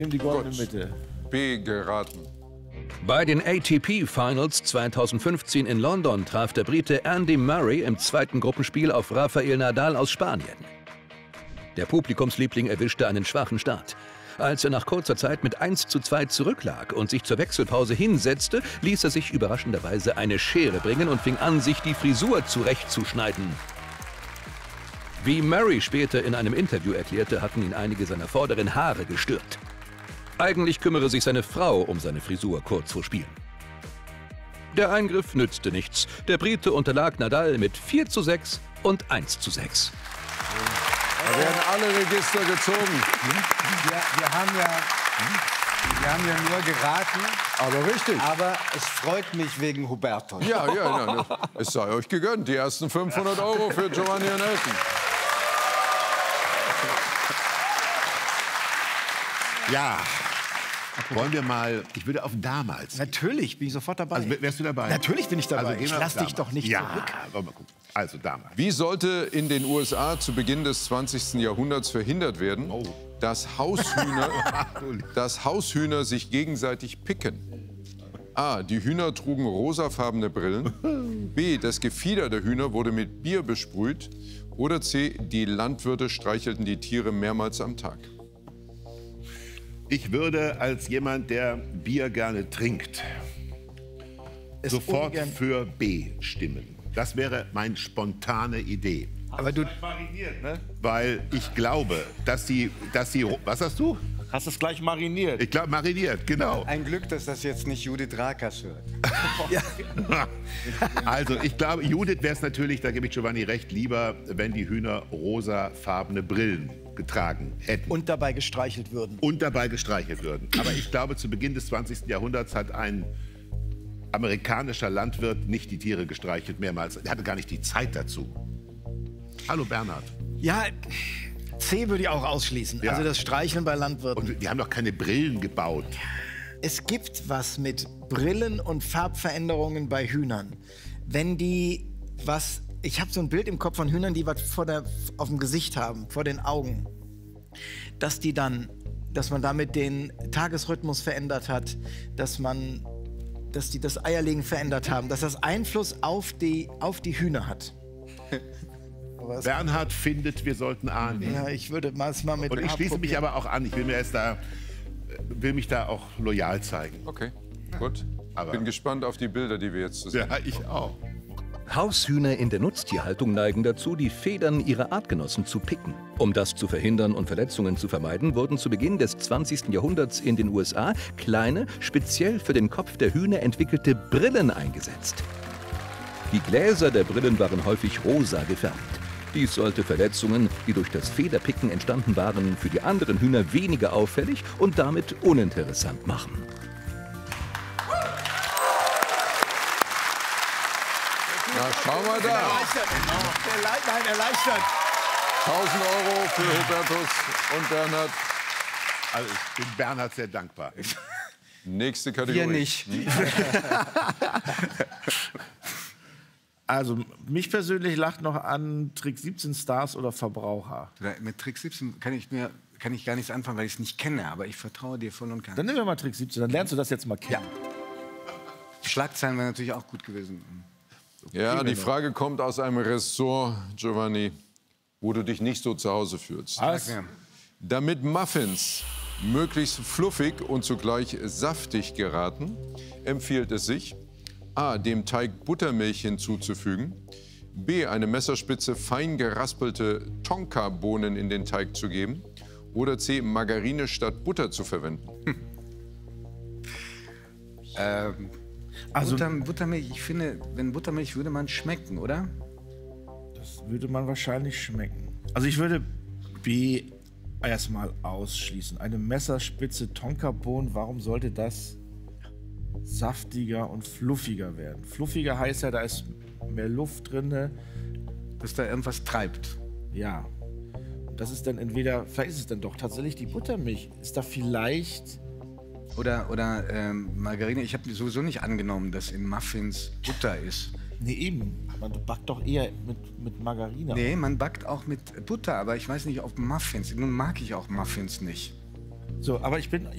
Nimm die goldene Gut. Mitte. B geraten. Bei den ATP Finals 2015 in London traf der Brite Andy Murray im zweiten Gruppenspiel auf Rafael Nadal aus Spanien. Der Publikumsliebling erwischte einen schwachen Start. Als er nach kurzer Zeit mit 1:2 zurücklag und sich zur Wechselpause hinsetzte, ließ er sich überraschenderweise eine Schere bringen und fing an, sich die Frisur zurechtzuschneiden. Wie Murray später in einem Interview erklärte, hatten ihn einige seiner vorderen Haare gestört. Eigentlich kümmere sich seine Frau um seine Frisur kurz vor Spielen. Der Eingriff nützte nichts. Der Brite unterlag Nadal mit 4:6 und 1:6. Da werden alle Register gezogen. Wir haben ja nur geraten. Aber richtig. Aber es freut mich wegen Hubertus. Ja, es sei euch gegönnt. Die ersten 500 € für Giovanni und Elton. Ja, wollen wir mal, ich würde auf damals. Natürlich, bin ich sofort dabei. Also wärst du dabei? Natürlich bin ich dabei. Also, ich lass dich doch nicht zurück. wollen wir gucken. Also damals. Wie sollte in den USA zu Beginn des 20. Jahrhunderts verhindert werden, dass Haushühner sich gegenseitig picken? A. Die Hühner trugen rosafarbene Brillen. B. Das Gefieder der Hühner wurde mit Bier besprüht. Oder C. Die Landwirte streichelten die Tiere mehrmals am Tag. Ich würde als jemand, der Bier gerne trinkt, sofort für B stimmen. Das wäre meine spontane Idee. Aber du Mariniert, ne? Weil ich glaube, dass sie, was hast du? Hast es gleich mariniert. Ich glaube, mariniert, genau. ein Glück, dass das jetzt nicht Judith Rakers hört. Also, ich glaube, Judith wäre es natürlich, da gebe ich Giovanni recht, lieber, wenn die Hühner rosafarbene Brillen getragen hätten. Und dabei gestreichelt würden. Und dabei gestreichelt würden. Aber ich glaube, zu Beginn des 20. Jahrhunderts hat ein amerikanischer Landwirt nicht die Tiere gestreichelt mehrmals. Er hatte gar nicht die Zeit dazu. Hallo Bernhard. Ja, C würde ich auch ausschließen. Ja. Also das Streicheln bei Landwirten. Und die haben doch keine Brillen gebaut. Es gibt was mit Brillen und Farbveränderungen bei Hühnern. Wenn die was... Ich habe so ein Bild im Kopf von Hühnern, die was auf dem Gesicht haben, vor den Augen. Dass man damit den Tagesrhythmus verändert hat, dass die das Eierlegen verändert haben, dass das Einfluss auf die Hühner hat. Bernhard findet, wir sollten A nehmen. Ja, ich würde mal mit Und ich A schließe mich probieren. aber auch an. Ich will mich da auch loyal zeigen. Okay, gut. Aber- Bin gespannt auf die Bilder, die wir jetzt zu sehen. Ja, ich auch. Haushühner in der Nutztierhaltung neigen dazu, die Federn ihrer Artgenossen zu picken. Um das zu verhindern und Verletzungen zu vermeiden, wurden zu Beginn des 20. Jahrhunderts in den USA kleine, speziell für den Kopf der Hühner entwickelte Brillen eingesetzt. Die Gläser der Brillen waren häufig rosa gefärbt. Dies sollte Verletzungen, die durch das Federpicken entstanden waren, für die anderen Hühner weniger auffällig und damit uninteressant machen. Na, schau mal da. Erleichtert. 1000 € für Hubertus und Bernhard. Also ich bin Bernhard sehr dankbar. Nächste Kategorie. Hier nicht. Also, mich persönlich lacht noch an Trick 17 Stars oder Verbraucher. Mit Trick 17 kann ich gar nichts anfangen, weil ich es nicht kenne. Aber ich vertraue dir voll und ganz. Dann nehmen wir mal Trick 17, dann lernst du das jetzt mal kennen. Schlagzeilen wären natürlich auch gut gewesen. Ja, die Frage kommt aus einem Ressort, Giovanni, wo du dich nicht so zu Hause fühlst. Was? Ja. Damit Muffins möglichst fluffig und zugleich saftig geraten, empfiehlt es sich, A. dem Teig Buttermilch hinzuzufügen, B. eine Messerspitze fein geraspelte Tonka-Bohnen in den Teig zu geben oder C. Margarine statt Butter zu verwenden. Also, Buttermilch, ich finde, wenn Buttermilch würde man schmecken, oder? das würde man wahrscheinlich schmecken. Also, ich würde B erstmal ausschließen. Eine Messerspitze Tonkabohnen, warum sollte das saftiger und fluffiger werden? Fluffiger heißt ja, da ist mehr Luft drin. Dass da irgendwas treibt. Ja. Und das ist dann entweder, vielleicht ist es dann doch tatsächlich die Buttermilch. Ist da vielleicht... Oder Margarine. Ich habe sowieso nicht angenommen, dass in Muffins Butter ist. Nee, eben. Man backt doch eher mit Margarine. Nee, man backt auch mit Butter, aber ich weiß nicht, ob Muffins. Nun mag ich auch Muffins nicht. So, aber ich bin